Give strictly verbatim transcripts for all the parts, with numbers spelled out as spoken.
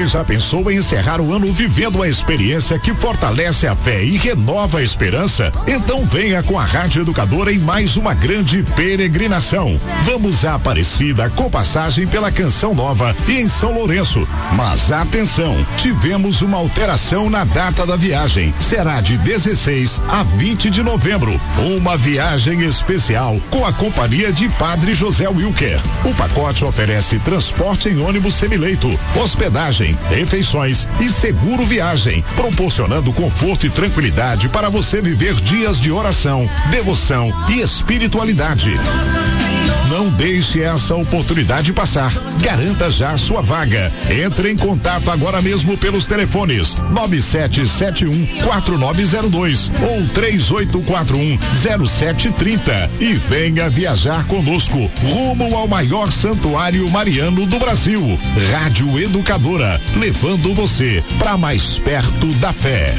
Você já pensou em encerrar o ano vivendo uma experiência que fortalece a fé e renova a esperança? Então venha com a Rádio Educadora em mais uma grande peregrinação. Vamos a Aparecida com passagem pela Canção Nova e em São Lourenço. Mas atenção, tivemos uma alteração na data da viagem. Será de dezesseis a vinte de novembro. Uma viagem especial com a companhia de Padre José Wilker. O pacote oferece transporte em ônibus semileito, hospedagem, refeições e seguro viagem, proporcionando conforto e tranquilidade para você viver dias de oração, devoção e espiritualidade. Não deixe essa oportunidade passar. Garanta já a sua vaga. Entre em contato agora mesmo pelos telefones nove sete sete um quatro nove zero dois ou três oito quatro um zero sete três zero e venha viajar conosco rumo ao maior santuário mariano do Brasil. Rádio Educadora, levando você para mais perto da fé.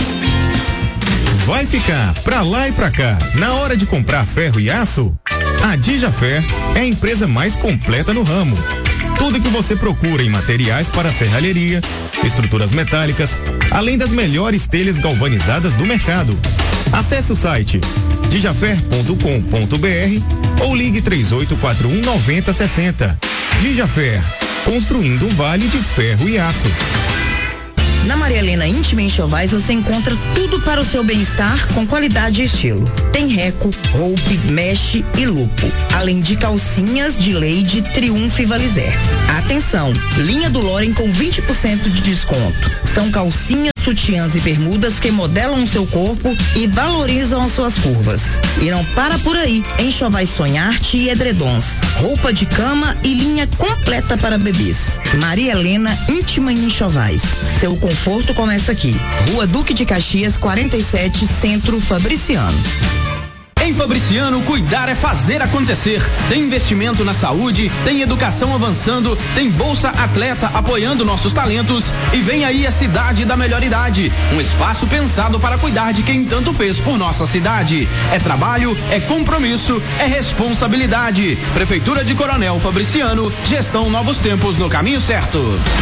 Vai ficar pra lá e pra cá na hora de comprar ferro e aço? A Dijafer é a empresa mais completa no ramo. Tudo que você procura em materiais para serralheria, estruturas metálicas, além das melhores telhas galvanizadas do mercado. Acesse o site dijafer ponto com ponto br ou ligue três oito quatro um nove zero seis zero. Dijafer, construindo um vale de ferro e aço. Na Maria Helena Íntima Enxovais você encontra tudo para o seu bem-estar com qualidade e estilo. Tem reco, roupe, meche e lupo. Além de calcinhas de Leide, Triunfo e Valizer. Atenção, linha do Loren com vinte por cento de desconto. São calcinhas, sutiãs e bermudas que modelam o seu corpo e valorizam as suas curvas. E não para por aí. Enxovais Sonharte e edredons. Roupa de cama e linha completa para bebês. Maria Helena Íntima Enxovais. Seu conforto começa aqui. Rua Duque de Caxias, quarenta e sete, Centro Fabriciano. Em Fabriciano, cuidar é fazer acontecer. Tem investimento na saúde, tem educação avançando, tem Bolsa Atleta apoiando nossos talentos e vem aí a cidade da melhor idade. Um espaço pensado para cuidar de quem tanto fez por nossa cidade. É trabalho, é compromisso, é responsabilidade. Prefeitura de Coronel Fabriciano, gestão Novos Tempos no caminho certo.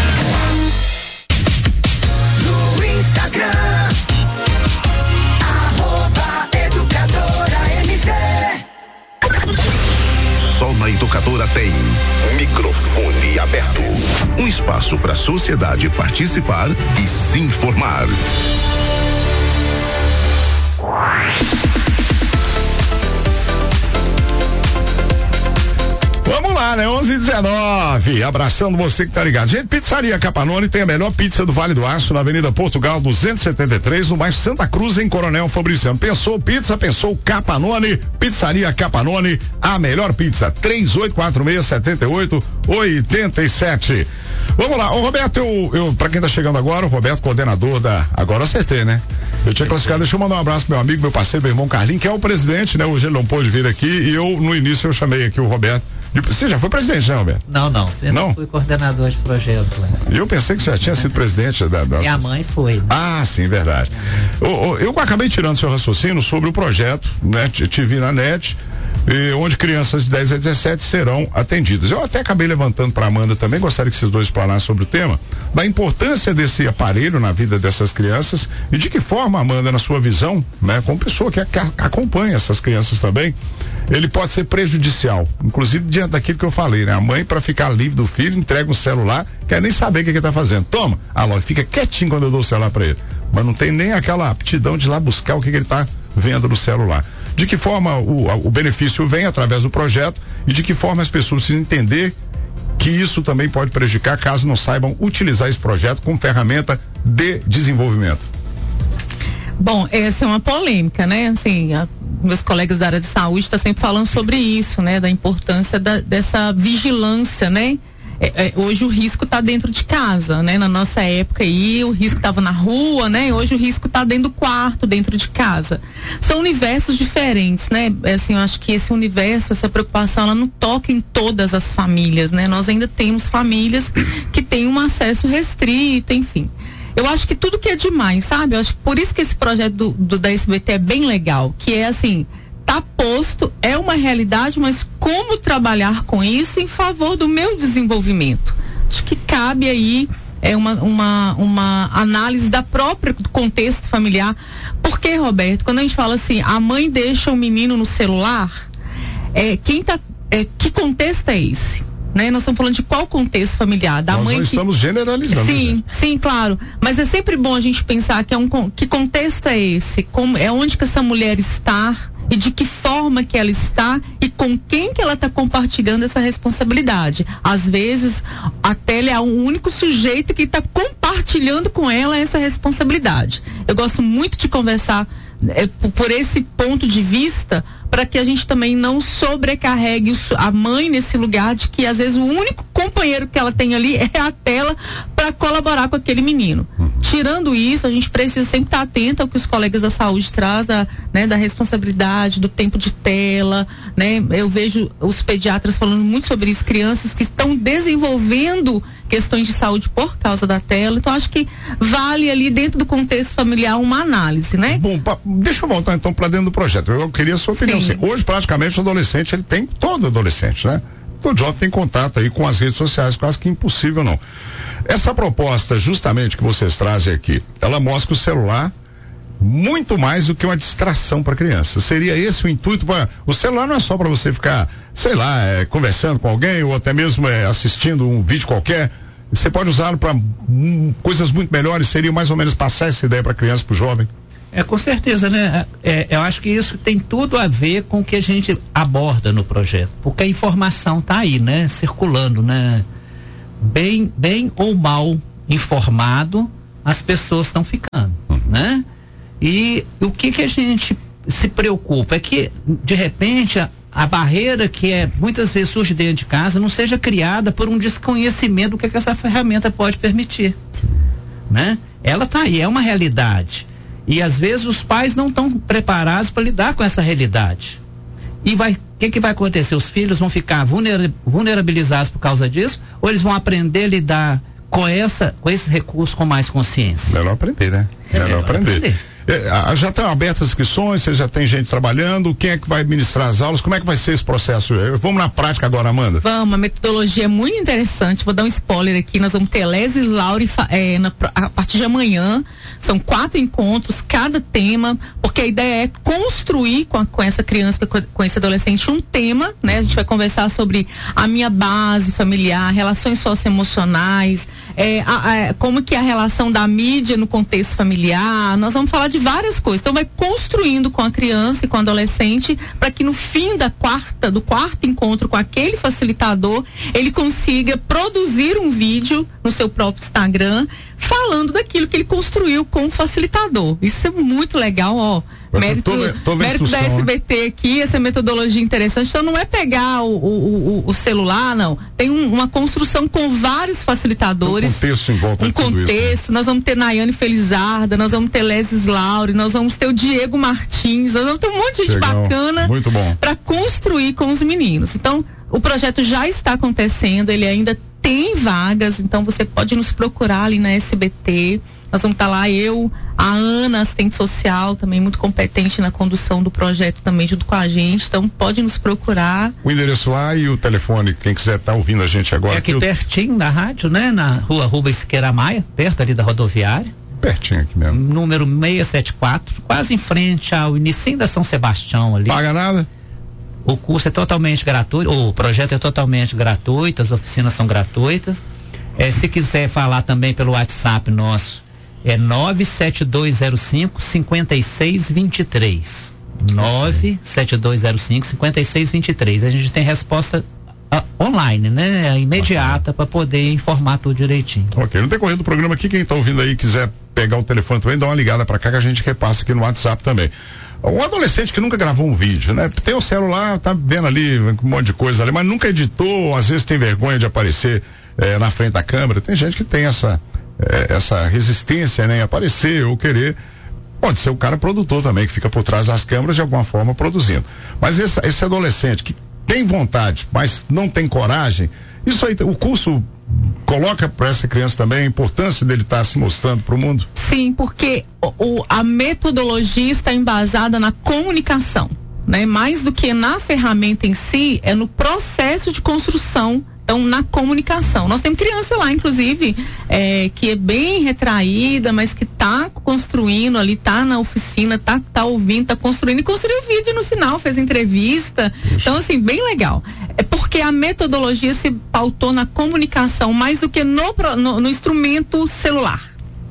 No Instagram, Só na Educadora tem microfone aberto. Um espaço para a sociedade participar e se informar. Vamos lá, né? onze e dezenove. Abraçando você que tá ligado. Gente, Pizzaria Capanone tem a melhor pizza do Vale do Aço, na Avenida Portugal duzentos e setenta e três, no bairro Santa Cruz, em Coronel Fabriciano. Pensou pizza, pensou Capanone. Pizzaria Capanone, a melhor pizza. três oito quatro seis, sete oito oito sete. Vamos lá, o Roberto, eu, eu, pra quem tá chegando agora, o Roberto, coordenador da, agora acertei, né? Eu tinha classificado, deixa eu mandar um abraço pro meu amigo, meu parceiro, meu irmão Carlinhos, que é o presidente, né? Hoje ele não pôde vir aqui e eu, no início, eu chamei aqui o Roberto. Você já foi presidente, né, Roberto? Não, não, sempre não? Fui coordenador de projetos lá. Eu pensei que você já tinha sido presidente da... da Minha mãe foi. Né? Ah, sim, verdade. Eu, eu acabei tirando seu raciocínio sobre o projeto, né? Te vi na net, e onde crianças de dez a dezessete serão atendidas. Eu até acabei levantando para a Amanda também, gostaria que vocês dois explanassem sobre o tema, da importância desse aparelho na vida dessas crianças e de que forma, Amanda, na sua visão, né, como pessoa que, que acompanha essas crianças também, ele pode ser prejudicial, inclusive diante daquilo que eu falei, né? A mãe, para ficar livre do filho, entrega um celular, quer nem saber o que, que ele tá fazendo. Toma, alô, fica quietinho quando eu dou o celular para ele, mas não tem nem aquela aptidão de ir lá buscar o que, que ele tá vendo no celular. De que forma o, o benefício vem através do projeto e de que forma as pessoas precisam entender que isso também pode prejudicar caso não saibam utilizar esse projeto como ferramenta de desenvolvimento. Bom, essa é uma polêmica, né? Assim, a, meus colegas da área de saúde estão sempre falando sobre isso, né? Da importância da, dessa vigilância, né? É, é, hoje o risco está dentro de casa, né? Na nossa época aí o risco estava na rua, né? Hoje o risco está dentro do quarto, dentro de casa. São universos diferentes, né? Assim, eu acho que esse universo, essa preocupação, ela não toca em todas as famílias, né? Nós ainda temos famílias que têm um acesso restrito, enfim. Eu acho que tudo que é demais, sabe? Eu acho que por isso que esse projeto do, do da S B T é bem legal, que é assim, tá posto, é uma realidade, mas como trabalhar com isso em favor do meu desenvolvimento? Acho que cabe aí é uma, uma, uma análise da própria do contexto familiar. Porque, Roberto, quando a gente fala assim, a mãe deixa o menino no celular, é, quem tá, é, que contexto é esse? Né? Nós estamos falando de qual contexto familiar? Da Nós mãe não que... estamos generalizando. Sim, gente. sim, claro. Mas é sempre bom a gente pensar que, é um, que contexto é esse? Como, é onde que essa mulher está e de que forma que ela está e com quem que ela está compartilhando essa responsabilidade. Às vezes, até ele é o único sujeito que está compartilhando com ela essa responsabilidade. Eu gosto muito de conversar é, por esse ponto de vista, para que a gente também não sobrecarregue a mãe nesse lugar de que às vezes o único companheiro que ela tem ali é a tela para colaborar com aquele menino. Uhum. Tirando isso, a gente precisa sempre estar atento ao que os colegas da saúde trazem, da, né, da responsabilidade, do tempo de tela, né? Eu vejo os pediatras falando muito sobre isso, crianças que estão desenvolvendo questões de saúde por causa da tela. Então acho que vale ali dentro do contexto familiar uma análise, né? Bom, pa, deixa eu voltar então para dentro do projeto. Eu queria a sua opinião. Sim. Hoje praticamente o adolescente, ele tem, todo adolescente, né? Todo jovem tem contato aí com as redes sociais, quase que impossível não. Essa proposta justamente que vocês trazem aqui, ela mostra que o celular muito mais do que uma distração para criança. Seria esse o intuito? Pra, o celular não é só para você ficar, sei lá, é, conversando com alguém ou até mesmo é, assistindo um vídeo qualquer. Você pode usá-lo para hum, coisas muito melhores. Seria mais ou menos passar essa ideia para a criança, para o jovem. É, com certeza, né? É, eu acho que isso tem tudo a ver com o que a gente aborda no projeto, porque a informação tá aí, né? Circulando, né? Bem, bem ou mal informado, as pessoas estão ficando, uhum. né? E o que que a gente se preocupa é que, de repente, a, a barreira que é, muitas vezes surge dentro de casa não seja criada por um desconhecimento do que, que essa ferramenta pode permitir, né? Ela tá aí, é uma realidade. E às vezes os pais não estão preparados para lidar com essa realidade. E vai, o que, que vai acontecer? Os filhos vão ficar vulnera, vulnerabilizados por causa disso, ou eles vão aprender a lidar com essa, com esses recursos com mais consciência? Melhor aprender, né? É melhor, melhor aprender. aprender. É, já estão abertas as inscrições, você já tem gente trabalhando, quem é que vai ministrar as aulas, como é que vai ser esse processo? Vamos na prática agora, Amanda? Vamos, a metodologia é muito interessante, vou dar um spoiler aqui, nós vamos ter Leslie e Laure é, na, a partir de amanhã, são quatro encontros, cada tema, porque a ideia é construir com, a, com essa criança, com, com esse adolescente um tema, né? A gente vai conversar sobre a minha base familiar, relações socioemocionais, é, a, a, como que é a relação da mídia no contexto familiar, nós vamos falar de várias coisas, então vai construindo com a criança e com o adolescente para que no fim da quarta, do quarto encontro com aquele facilitador, ele consiga produzir um vídeo no seu próprio Instagram falando daquilo que ele construiu com o facilitador. Isso é muito legal, ó. Mérito, toda, toda mérito da S B T aqui, essa metodologia interessante. Então não é pegar o, o, o celular, não. Tem um, uma construção com vários facilitadores. Um contexto em volta um de tudo contexto. Isso, né? Nós vamos ter Nayane Felizarda, nós vamos ter Leslie Laure, nós vamos ter o Diego Martins, nós vamos ter um monte de gente legal, bacana para construir com os meninos. Então, o projeto já está acontecendo, ele ainda tem vagas, então você pode nos procurar ali na S B T. Nós vamos estar lá, eu, a Ana, assistente social, também muito competente na condução do projeto também junto com a gente, então pode nos procurar. O endereço lá e o telefone, quem quiser estar tá ouvindo a gente agora. É aqui, aqui pertinho eu... da rádio, né? Na rua Rubens Siqueira Maia, perto ali da rodoviária. Pertinho aqui mesmo. Número seiscentos e setenta e quatro, quase em frente ao início da São Sebastião ali. Paga nada? O curso é totalmente gratuito, o projeto é totalmente gratuito, as oficinas são gratuitas. É, se quiser falar também pelo WhatsApp nosso, é nove sete dois zero cinco, cinco seis dois três. nove sete dois zero cinco, cinco seis dois três. A gente tem resposta uh, online, né? Imediata, para poder informar tudo direitinho. Ok, não tem correndo do programa aqui, quem está ouvindo aí quiser pegar o telefone também, dá uma ligada para cá que a gente repassa aqui no WhatsApp também. Um adolescente que nunca gravou um vídeo, né? Tem o celular, tá vendo ali um monte de coisa ali, mas nunca editou, às vezes tem vergonha de aparecer eh, na frente da câmera. Tem gente que tem essa eh, essa resistência, né? Em aparecer ou querer. Pode ser o cara produtor também, que fica por trás das câmeras de alguma forma produzindo. Mas esse, esse adolescente que tem vontade, mas não tem coragem, isso aí, o curso coloca para essa criança também a importância dele estar tá se mostrando para o mundo? Sim, porque o, o, a metodologia está embasada na comunicação, né? Mais do que na ferramenta em si, é no processo de construção Então, na comunicação. Nós temos criança lá, inclusive, é, que é bem retraída, mas que tá construindo ali, tá na oficina, tá, tá ouvindo, tá construindo e construiu vídeo no final, fez entrevista. Então, assim, bem legal. É porque a metodologia se pautou na comunicação mais do que no, no, no instrumento celular.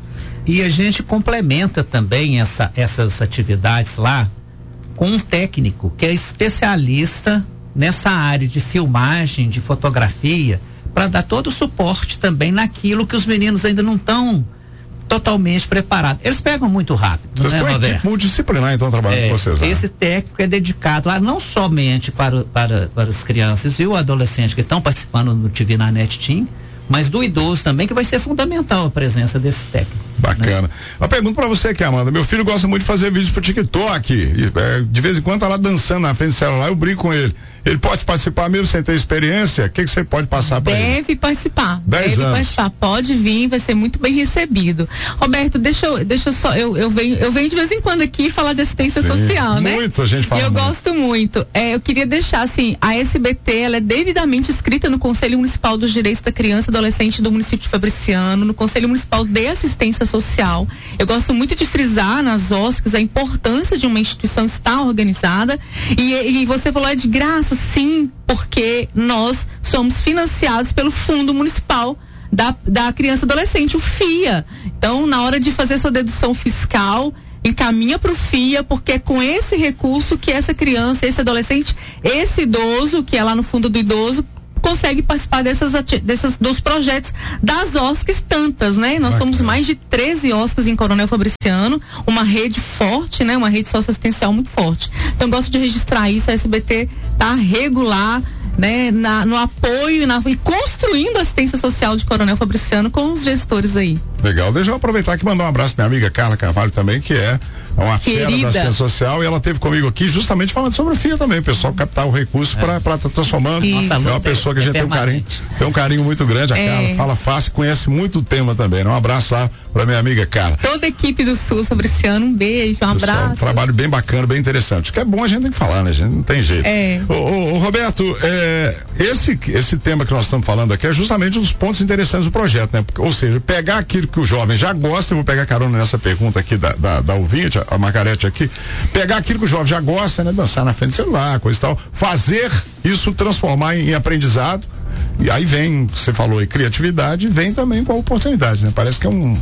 E a gente complementa também essa, essas atividades lá com um técnico que é especialista nessa área de filmagem, de fotografia, para dar todo o suporte também naquilo que os meninos ainda não estão totalmente preparados. Eles pegam muito rápido. Vocês né, têm uma Roberto? equipe multidisciplinar, então, trabalhando É, com vocês. Né? Esse técnico é dedicado a, não somente para, para, para as crianças e o adolescente que estão participando do T V na Net Team, mas do idoso também, que vai ser fundamental a presença desse técnico. Bacana. Né? Uma pergunta pra você aqui, Amanda. Meu filho gosta muito de fazer vídeos pro TikTok. E, é, de vez em quando tá lá dançando na frente do celular, eu brinco com ele. Ele pode participar mesmo sem ter experiência? O que que você pode passar pra ele? Deve participar. Dez deve anos. participar. Pode vir, vai ser muito bem recebido. Roberto, deixa eu, deixa eu só, eu, eu venho, eu venho de vez em quando aqui falar de assistência Sim, social, né? muito, a gente fala E eu muito. gosto muito. É, eu queria deixar assim, a S B T, ela é devidamente inscrita no Conselho Municipal dos Direitos da Criança e Adolescente do município de Fabriciano, no Conselho Municipal de Assistência Social. Eu gosto muito de frisar nas O S Cs a importância de uma instituição estar organizada. E, e você falou, é de graça? Sim, porque nós somos financiados pelo Fundo Municipal da, da Criança e Adolescente, o FIA. Então, na hora de fazer sua dedução fiscal, encaminha para o FIA, porque é com esse recurso que essa criança, esse adolescente, esse idoso, que é lá no fundo do idoso, consegue participar dessas, dessas dos projetos das O S Cs tantas, né? Nós Bacana. somos mais de treze O S Cs em Coronel Fabriciano, uma rede forte, né? Uma rede socioassistencial muito forte. Então, eu gosto de registrar isso, a S B T tá regular, né? Na, no apoio e, na, e construindo a assistência social de Coronel Fabriciano com os gestores aí. Legal. Deixa eu aproveitar aqui e mandar um abraço pra minha amiga Carla Carvalho também, que é uma fera Querida. da assistência social, e ela esteve comigo aqui justamente falando sobre o FIA também, o pessoal captar o recurso É. para estar tá transformando. Isso. É uma pessoa que a gente É tem um carinho, permanente. tem um carinho muito grande, a É. Carla fala fácil, conhece muito o tema também, né? Um abraço lá pra minha amiga Carla. Toda a equipe do Sul Fabriciano, um beijo, um Pessoal, abraço. um trabalho bem bacana, bem interessante. Que é bom a gente tem que falar, né, gente? Não tem jeito. É. Ô, ô, ô, Roberto, é, esse, esse tema que nós estamos falando aqui é justamente um dos pontos interessantes do projeto, né? Ou seja, pegar aquilo que o jovem já gosta, eu vou pegar carona nessa pergunta aqui da, da, da ouvinte, a Margarete aqui, pegar aquilo que o jovem já gosta, né? Dançar na frente do celular, coisa e tal, fazer isso transformar em, em aprendizado, e aí vem, você falou aí, criatividade, vem também com a oportunidade, né? Parece que é um,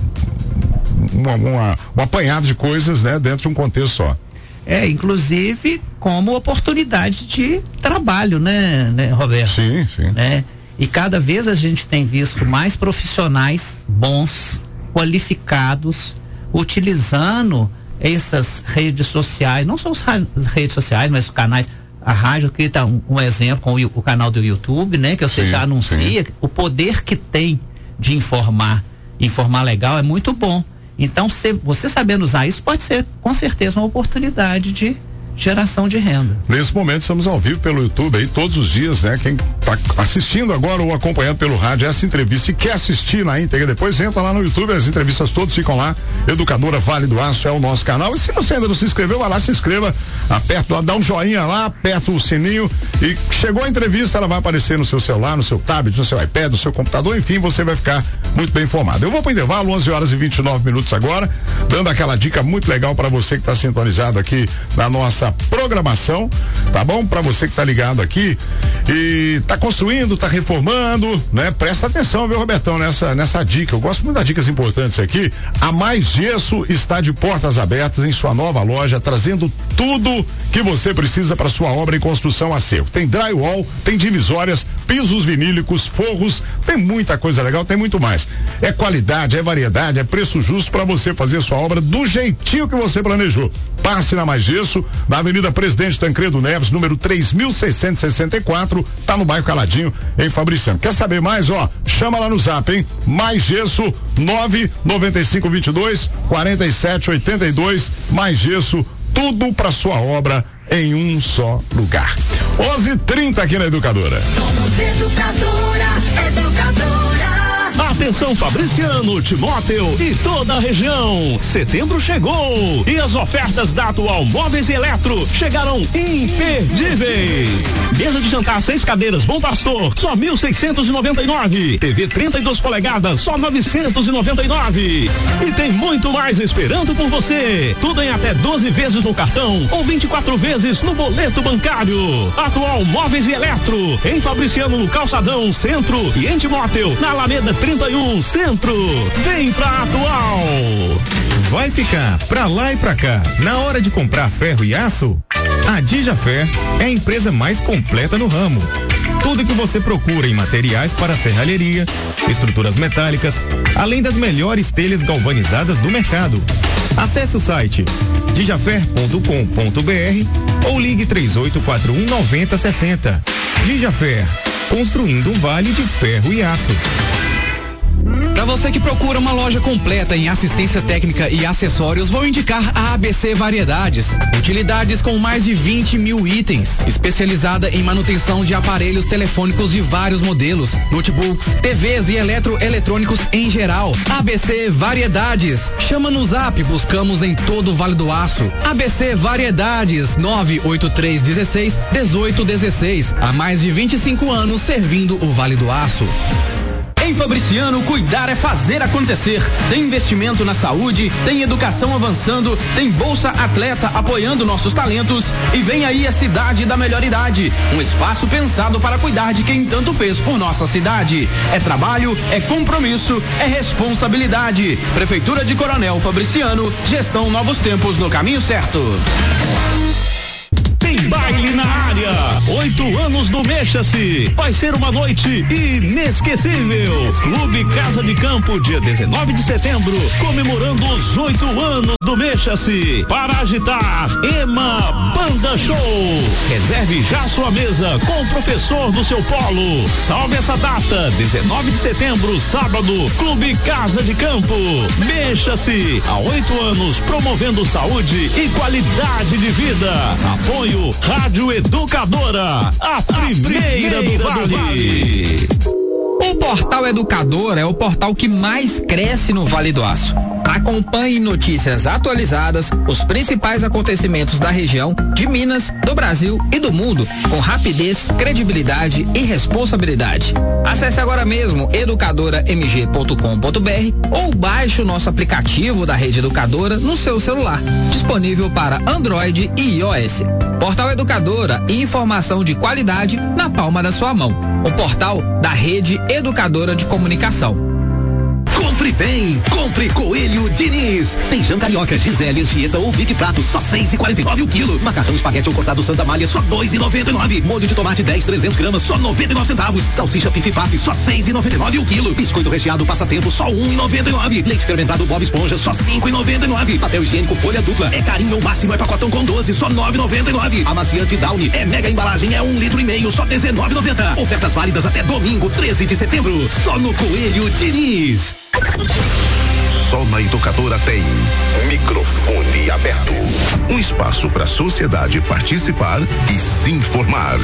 uma, uma, um apanhado de coisas, né? Dentro de um contexto só. É, inclusive como oportunidade de trabalho, né, né, Roberto? Sim, sim. Né? E cada vez a gente tem visto mais profissionais bons, qualificados, utilizando essas redes sociais, não só as redes sociais, mas os canais. A rádio aqui está um, um exemplo com o, o canal do YouTube, né? Que você Sim, já anuncia. sim. O poder que tem de informar, informar legal é muito bom. Então, se, você sabendo usar isso, pode ser com certeza uma oportunidade de geração de renda. Nesse momento estamos ao vivo pelo YouTube aí todos os dias, né? Quem está assistindo agora ou acompanhando pelo rádio essa entrevista e quer assistir na íntegra depois, entra lá no YouTube, as entrevistas todas ficam lá. Educadora Vale do Aço é o nosso canal, e se você ainda não se inscreveu, vai lá, se inscreva, aperta lá, dá um joinha lá, aperta o sininho e chegou a entrevista, ela vai aparecer no seu celular, no seu tablet, no seu iPad, no seu computador, enfim, você vai ficar muito bem informado. Eu vou para o intervalo, onze horas e vinte e nove minutos agora, dando aquela dica muito legal para você que está sintonizado aqui na nossa programação, tá bom? Para você que tá ligado aqui e tá construindo, tá reformando, né? Presta atenção, viu, Robertão, nessa, nessa dica. Eu gosto muito das dicas importantes aqui. A Mais Gesso está de portas abertas em sua nova loja, trazendo tudo que você precisa para sua obra em construção a seco. Tem drywall, tem divisórias, pisos vinílicos, forros, tem muita coisa legal, tem muito mais. É qualidade, é variedade, é preço justo para você fazer sua obra do jeitinho que você planejou. Passe na Mais Gesso, na Avenida Presidente Tancredo Neves, número três mil seiscentos e sessenta e quatro, tá no bairro Caladinho, em Fabriciano. Quer saber mais, ó? Chama lá no Zap, hein? Mais Gesso, nove nove cinco dois dois, quatro sete oito dois, Mais Gesso, tudo para sua obra em um só lugar. onze e trinta aqui na Educadora. Somos Educadora, Educadora. Atenção Fabriciano, Timóteo e toda a região. Setembro chegou e as ofertas da Atual Móveis e Eletro chegaram imperdíveis. Mesa de jantar seis cadeiras Bom Pastor, só mil seiscentos e noventa e nove. T V trinta e duas polegadas, só novecentos e noventa e nove. E tem muito mais esperando por você. Tudo em até doze vezes no cartão ou vinte e quatro vezes no boleto bancário. Atual Móveis e Eletro, em Fabriciano, no Calçadão Centro e em Timóteo, na Alameda trinta e um Centro. Vem pra Atual. Vai ficar pra lá e pra cá. Na hora de comprar ferro e aço, a Dijafer é a empresa mais completa no ramo. Tudo que você procura em materiais para serralheria, estruturas metálicas, além das melhores telhas galvanizadas do mercado. Acesse o site dijafer ponto com ponto br ou ligue três oito quatro um nove zero seis zero. Dijafer, construindo um vale de ferro e aço. Para você que procura uma loja completa em assistência técnica e acessórios, vou indicar a A B C Variedades. Utilidades com mais de vinte mil itens, especializada em manutenção de aparelhos telefônicos de vários modelos, notebooks, T Vs e eletroeletrônicos em geral. A B C Variedades. Chama no Zap, buscamos em todo o Vale do Aço. A B C Variedades, nove oito três um seis, um oito um seis. Há mais de vinte e cinco anos servindo o Vale do Aço. Em Fabriciano, cuidar é fazer acontecer. Tem investimento na saúde, tem educação avançando, tem Bolsa Atleta apoiando nossos talentos e vem aí a cidade da melhor idade. Um espaço pensado para cuidar de quem tanto fez por nossa cidade. É trabalho, é compromisso, é responsabilidade. Prefeitura de Coronel Fabriciano, gestão Novos Tempos no caminho certo. Tem baile na área. Oito anos do Mexa-se. Vai ser uma noite inesquecível. Clube Casa de Campo, dia dezenove de setembro, comemorando os oito anos do Mexa-se. Para agitar, Ema Banda Show. Reserve já sua mesa com o professor do seu polo. Salve essa data, dezenove de setembro, sábado, Clube Casa de Campo. Mexa-se, há oito anos promovendo saúde e qualidade de vida. Apoio Rádio Educadora, a primeira, a primeira do, vale. do Vale. O Portal Educadora é o portal que mais cresce no Vale do Aço. Acompanhe notícias atualizadas, os principais acontecimentos da região, de Minas, do Brasil e do mundo, com rapidez, credibilidade e responsabilidade. Acesse agora mesmo educadora m g ponto com ponto b r ou baixe o nosso aplicativo da Rede Educadora no seu celular, disponível para Android e iOS. Portal Educadora, informação de qualidade na palma da sua mão. O portal da Rede Educadora de Comunicação. Compre bem, compre Coelho Diniz. Feijão carioca, Gisele, Anchieta ou Big Prato, só seis e quarenta e nove o quilo. Macarrão espaguete ou cortado Santa Malha, só dois e noventa e nove. Molho de tomate dez, trezentos gramas, só noventa e nove centavos. Salsicha Pifi Paf, só seis e noventa e nove o quilo. Biscoito recheado Passatempo, só um e noventa e nove. Leite fermentado Bob Esponja, só cinco e noventa e nove. Papel higiênico Folha Dupla, é carinho ou máximo, é pacotão com doze, só nove e noventa e nove. Amaciante Downy, é mega embalagem, é um litro e meio, só dezenove e noventa. Ofertas válidas até domingo, treze de setembro, só no Coelho Diniz. Só na Educadora tem microfone aberto. Um espaço para a sociedade participar e se informar.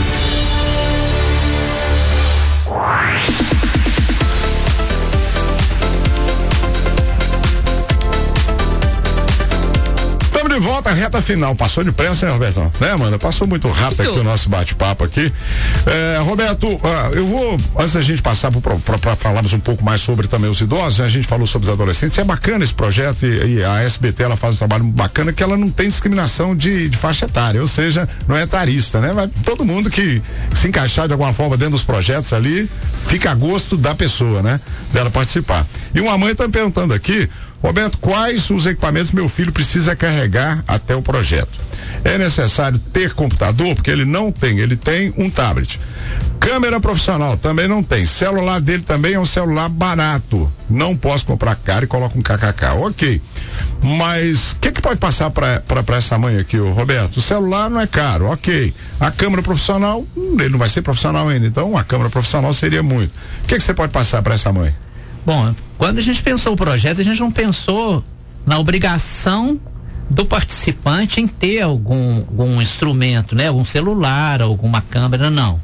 De volta, reta final. Passou depressa, né, Roberto? Né, mano? Passou muito rápido aqui o nosso bate-papo aqui. É, Roberto, uh, eu vou, antes da gente passar para falarmos um pouco mais sobre também os idosos, né? A gente falou sobre os adolescentes, é bacana esse projeto e, e a S B T, ela faz um trabalho bacana que ela não tem discriminação de, de faixa etária, ou seja, não é etarista, né? Vai, todo mundo que se encaixar de alguma forma dentro dos projetos ali, fica a gosto da pessoa, né? Dela participar. E uma mãe tá me perguntando aqui, Roberto, quais os equipamentos meu filho precisa carregar até o projeto? É necessário ter computador? Porque ele não tem, ele tem um tablet. Câmera profissional também não tem. Celular dele também é um celular barato. Não posso comprar caro e coloco um K K K. Ok. Mas o que que pode passar para essa mãe aqui, ô Roberto? O celular não é caro, ok. A câmera profissional, hum, ele não vai ser profissional ainda, então a câmera profissional seria muito. O que que você pode passar para essa mãe? Bom, quando a gente pensou o projeto, a gente não pensou na obrigação do participante em ter algum, algum instrumento, né? Algum celular, alguma câmera, não.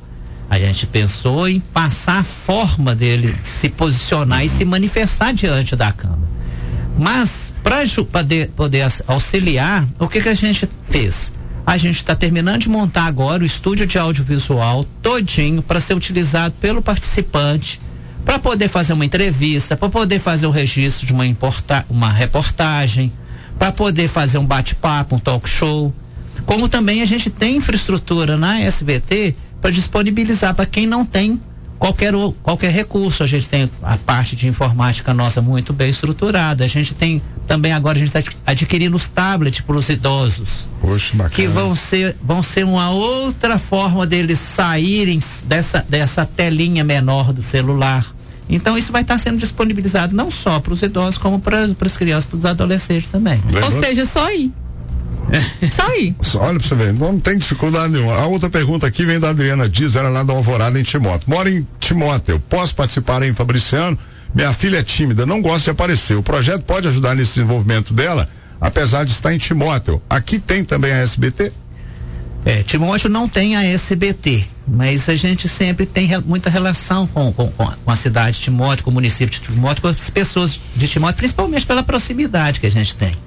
A gente pensou em passar a forma dele se posicionar e se manifestar diante da Câmara. Mas, para poder, poder auxiliar, o que, que a gente fez? A gente está terminando de montar agora o estúdio de audiovisual todinho para ser utilizado pelo participante, para poder fazer uma entrevista, para poder fazer o registro de uma, importa, uma reportagem, para poder fazer um bate-papo, um talk show. Como também a gente tem infraestrutura na S B T para disponibilizar para quem não tem qualquer, qualquer recurso. A gente tem a parte de informática nossa muito bem estruturada. A gente tem também agora, a gente está adquirindo os tablets para os idosos. Poxa, bacana. Que vão ser, vão ser uma outra forma deles saírem dessa, dessa telinha menor do celular. Então isso vai estar sendo disponibilizado não só para os idosos, como para as crianças, para os adolescentes também. Ou seja, só aí. Só aí. Olha pra você ver, não tem dificuldade nenhuma. A outra pergunta aqui vem da Adriana Dias, ela é lá da Alvorada, em Timóteo. Moro em Timóteo, posso participar em Fabriciano? Minha filha é tímida, não gosta de aparecer. O projeto pode ajudar nesse desenvolvimento dela, apesar de estar em Timóteo. Aqui tem também a S B T? É, Timóteo não tem a S B T, mas a gente sempre tem re, muita relação com, com, com a cidade de Timóteo, com o município de Timóteo, com as pessoas de Timóteo, principalmente pela proximidade que a gente tem.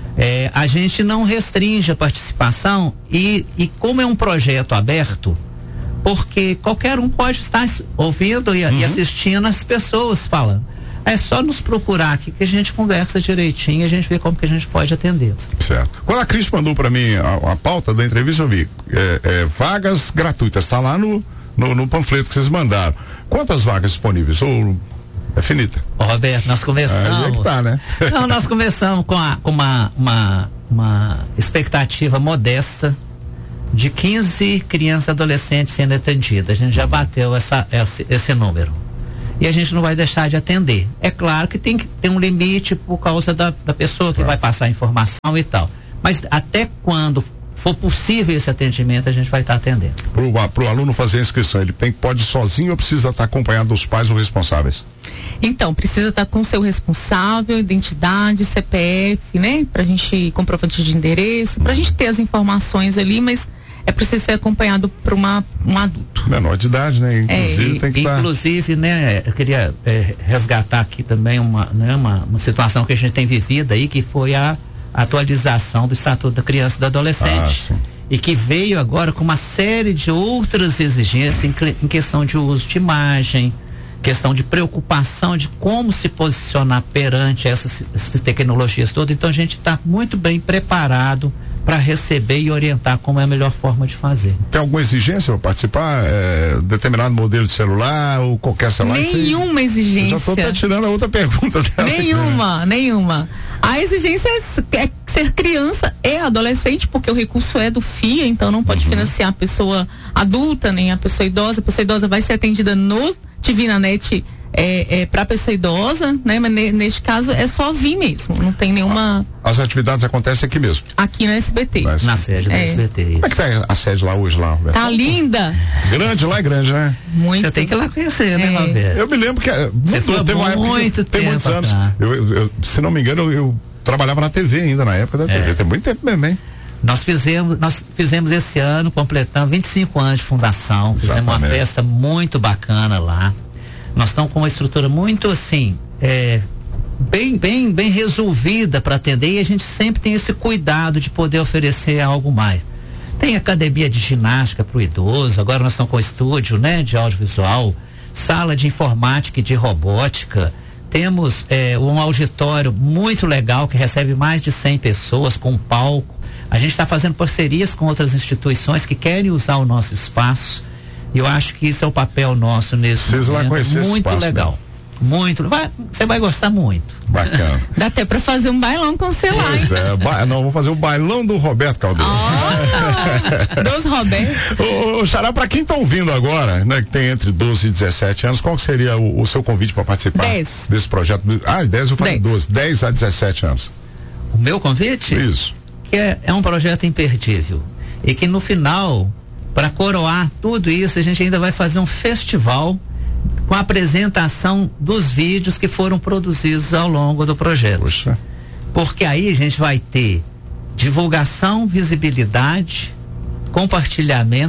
É, a gente não restringe a participação e, e como é um projeto aberto, porque qualquer um pode estar ouvindo e, uhum. e assistindo as pessoas falando. É só nos procurar aqui que a gente conversa direitinho e a gente vê como que a gente pode atendê-los. Certo. Quando a Cris mandou para mim a, a pauta da entrevista, eu vi é, é, vagas gratuitas, está lá no, no, no panfleto que vocês mandaram. Quantas vagas disponíveis? Ou é finita? Ô, Roberto, nós começamos. Aí é que tá, né? Não, nós começamos com, a, com uma, uma, uma expectativa modesta de quinze crianças e adolescentes sendo atendidas. A gente já bateu essa, esse, esse número. E a gente não vai deixar de atender. É claro que tem que ter um limite por causa da, da pessoa que claro. vai passar a informação e tal. Mas até quando for possível esse atendimento, a gente vai estar atendendo. Para o aluno fazer a inscrição, ele tem, pode ir sozinho ou precisa estar acompanhado dos pais ou responsáveis? Então, precisa estar com seu responsável, identidade, C P F, né? Pra gente, comprovante de endereço, pra gente ter as informações ali, mas é preciso ser acompanhado por uma, um adulto. Menor de idade, né? Inclusive é, tem que Inclusive, estar... né, eu queria é, resgatar aqui também uma, né, uma, uma situação que a gente tem vivido aí, que foi a atualização do Estatuto da Criança e do Adolescente. Ah, e que veio agora com uma série de outras exigências em, em questão de uso de imagem, questão de preocupação de como se posicionar perante essas, essas tecnologias todas. Então a gente está muito bem preparado para receber e orientar como é a melhor forma de fazer. Tem alguma exigência para participar? É, determinado modelo de celular ou qualquer celular? Nenhuma exigência. Eu já estou até tirando a outra pergunta dela. Nenhuma, nenhuma. A exigência é ser criança e adolescente, porque o recurso é do F I A, então não pode uhum. financiar a pessoa adulta, nem a pessoa idosa. A pessoa idosa vai ser atendida no DivinaNet é, é, para pessoa idosa, né? Mas ne, neste caso é só vir mesmo, não tem nenhuma... As atividades acontecem aqui mesmo? Aqui na S B T. Na, na sede da é. S B T, isso. Como é que tá a sede lá hoje, lá, Roberto? Tá linda! Grande, lá é grande, né? Muito. Você tem que ir lá conhecer, né, é. Roberto? Eu me lembro que Você foi teve uma época muito que, tem muitos anos. Eu, eu, eu, se não me engano, eu, eu trabalhava na T V ainda, na época da é. T V. Tem muito tempo mesmo, hein? Nós fizemos, nós fizemos esse ano, completando vinte e cinco anos de fundação. Fizemos Exatamente. Uma festa muito bacana lá. Nós estamos com uma estrutura muito assim, é, bem, bem, bem resolvida para atender, e a gente sempre tem esse cuidado de poder oferecer algo mais. Tem academia de ginástica para o idoso, agora nós estamos com estúdio, né, de audiovisual, sala de informática e de robótica. Temos é, um auditório muito legal que recebe mais de cem pessoas com um palco. A gente está fazendo parcerias com outras instituições que querem usar o nosso espaço. E eu acho que isso é o papel nosso nesse Preciso lá conhecer muito esse espaço, legal. Né? Muito. Você vai, vai gostar muito. Bacana. Dá até pra fazer um bailão com você lá, hein? É, ba... Não, vamos fazer o bailão do Roberto Caldeira. Oh, dos Roberto. Ô, ô, Xará, pra quem tá ouvindo agora, né, que tem entre doze e dezessete anos, qual que seria o, o seu convite para participar dez. Desse projeto? Ah, dez eu falei doze, dez a dezessete anos. O meu convite? Isso. Que é, é um projeto imperdível. E que no final, para coroar tudo isso, a gente ainda vai fazer um festival com a apresentação dos vídeos que foram produzidos ao longo do projeto. Poxa. Porque aí a gente vai ter divulgação, visibilidade, compartilhamento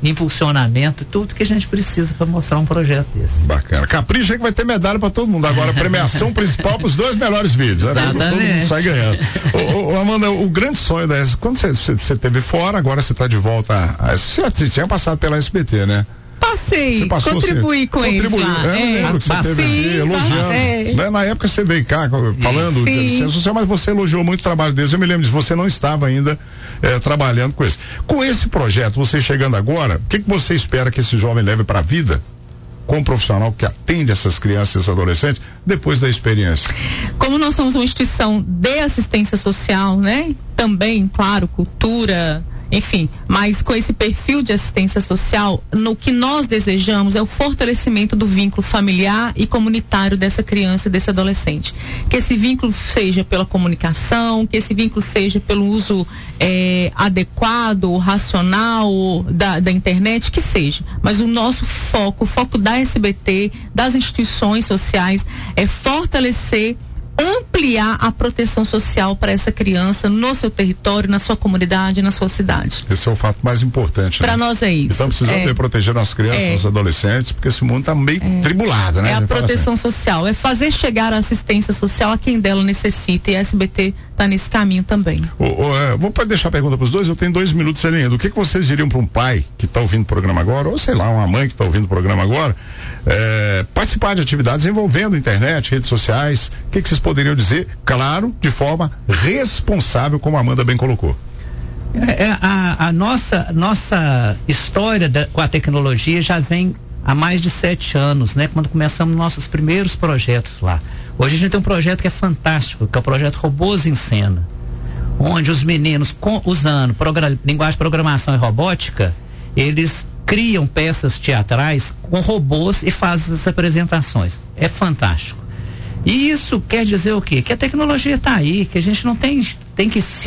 em funcionamento, tudo que a gente precisa para mostrar um projeto desse. Bacana. Capricha aí que vai ter medalha para todo mundo. Agora, a premiação principal para os dois melhores vídeos. Exatamente. Todo mundo sai ganhando. ô, ô, Amanda, o grande sonho da S, quando você esteve fora, agora você está de volta a. Você já tinha passado pela S B T, né? Passei, passou, contribuí você, com eles lá. Eu é, lembro que você teve aqui elogiando. É. Né? Na época você veio cá falando de assistência social, mas você elogiou muito o trabalho deles. Eu me lembro disso, você não estava ainda é, trabalhando com isso. Com esse projeto, você chegando agora, o que, que você espera que esse jovem leve para a vida? Com um profissional que atende essas crianças e esses adolescentes, depois da experiência? Como nós somos uma instituição de assistência social, né? Também, claro, cultura, enfim, mas com esse perfil de assistência social, no que nós desejamos é o fortalecimento do vínculo familiar e comunitário dessa criança e desse adolescente. Que esse vínculo seja pela comunicação, que esse vínculo seja pelo uso é, adequado, racional da, da internet, que seja. Mas o nosso foco, o foco da S B T, das instituições sociais, é fortalecer, ampliar a proteção social para essa criança no seu território, na sua comunidade, na sua cidade. Esse é o fato mais importante. Para né? nós é isso. Estamos precisando é. de proteger nossas crianças, é. nossos adolescentes, porque esse mundo está meio é. tribulado, né? É a, a proteção assim. social, é fazer chegar a assistência social a quem dela necessita, e a S B T está nesse caminho também. O, o, é, vou deixar a pergunta para os dois, eu tenho dois minutos ali ainda. O que, que vocês diriam para um pai que está ouvindo o programa agora, ou sei lá, uma mãe que está ouvindo o programa agora, é, participar de atividades envolvendo internet, redes sociais? O que, que vocês poderiam dizer? Claro, de forma responsável, como a Amanda bem colocou. É, a, a nossa, nossa história da, com a tecnologia já vem há mais de sete anos, né? Quando começamos nossos primeiros projetos lá. Hoje a gente tem um projeto que é fantástico, que é o projeto Robôs em Cena, onde os meninos, com, usando program, linguagem de programação e robótica, eles criam peças teatrais com robôs e fazem as apresentações. É fantástico. E isso quer dizer o quê? Que a tecnologia está aí, que a gente não tem, tem que se